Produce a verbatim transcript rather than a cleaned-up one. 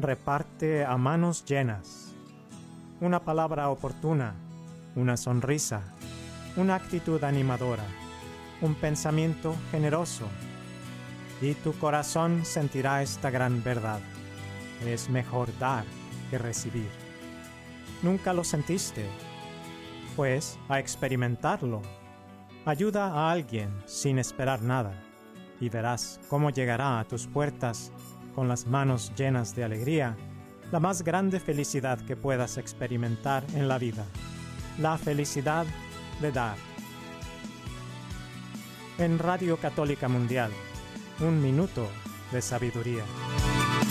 reparte a manos llenas. Una palabra oportuna, una sonrisa, una actitud animadora, un pensamiento generoso, y tu corazón sentirá esta gran verdad: es mejor dar que recibir. ¿Nunca lo sentiste? Pues a experimentarlo. Ayuda a alguien sin esperar nada, y verás cómo llegará a tus puertas con las manos llenas de alegría la más grande felicidad que puedas experimentar en la vida, la felicidad de dar. En Radio Católica Mundial, un minuto de sabiduría.